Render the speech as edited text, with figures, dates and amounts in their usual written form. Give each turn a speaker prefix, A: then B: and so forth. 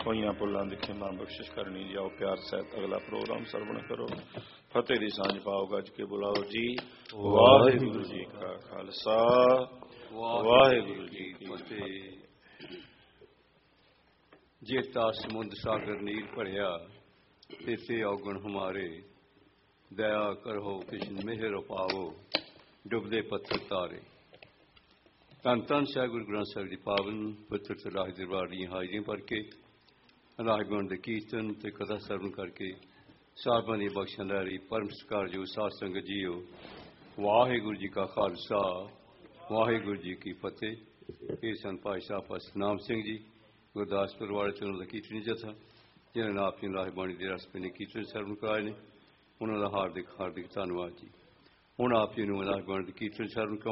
A: ਹੋਈਆਂ ਭੁੱਲਾਂ ਦੀ ਖਿਮਾ ਬਖਸ਼ਿਸ਼ ਕਰਨੀ। ਜਾਓ ਪਿਆਰ ਸਹਿਤ ਅਗਲਾ ਪ੍ਰੋਗਰਾਮ ਸਰਵਣ ਕਰੋ। ਫਤਿਹ ਦੀ ਸਾਂਝ ਪਾਓ, ਗੱਜ ਕੇ ਬੁਲਾਓ ਜੀ। ਵਾਹਿਗੁਰੂ ਜੀ ਕਾ ਖਾਲਸਾ, ਵਾਹਿਗੁਰੂ ਜੀ ਕੀ ਫਤਿਹ।
B: ਜੇਤਾ ਸਮੁੰਦ ਸਾਗਰ ਨੀਰ ਭਰਿਆ, ਤੇਤੇ ਔਗਣ ਹਮਾਰੇ। ਦਇਆ ਕਰੋ ਕਿਸ਼ਨ ਮਿਹਰ ਪਾਵੋ, ਡੁੱਬਦੇ ਪੱਥਰ ਤਾਰੇ। ਧੰਨ ਧੰਨ ਸਾਹਿਬ ਗੁਰੂ ਗ੍ਰੰਥ ਸਾਹਿਬ ਦੀ ਪਾਵਨ ਪਵਿੱਤਰ ਤੇ ਰਾਜ ਦਰਬਾਰ ਦੀਆਂ ਹਾਜ਼ਰੀਆਂ ਭਰ ਕੇ, ਰਾਜਗੁਣ ਦੇ ਕੀਰਤਨ ਤੇ ਕਥਾ ਸਰਵਣ ਕਰਕੇ ਸਾਹਿਬਾਂ ਦੀਆਂ ਬਖਸ਼ਾਂ ਲੈ ਰਹੀ ਪਰਮ ਸਤਿਕਾਰਯੋਗ ਸਾਧ ਸੰਗਤ ਜੀਓ, ਵਾਹਿਗੁਰੂ ਜੀ ਕਾ ਖਾਲਸਾ, ਵਾਹਿਗੁਰੂ ਜੀ ਕੀ ਫਤਿਹ। ਇਹ ਸਨ ਭਾਈ ਸਾਹਿਬ ਸਤਨਾਮ ਸਿੰਘ ਜੀ ਗੁਰਦਾਸਪੁਰ ਵਾਲੇ ਤੇ ਉਹਨਾਂ ਦਾ ਕੀਰਤਨੀ ਜਥਾ, ਜਿਨ੍ਹਾਂ ਨੇ ਆਪ ਜੀ ਰਾਜਬਾਣੀ ਦੇ ਰਸ ਨੇ ਕੀਰਤਨ ਸਰਵਣ ਕਰਾਏ ਨੇ। ਉਹਨਾਂ ਦਾ ਹਾਰਦਿਕ ਧੰਨਵਾਦ ਜੀ। ਹੁਣ ਆਪ ਜੀ ਨੂੰ ਰਾਜਬਾਣੀ ਦੇ ਕੀਰਤਨ ਸਰਵਣ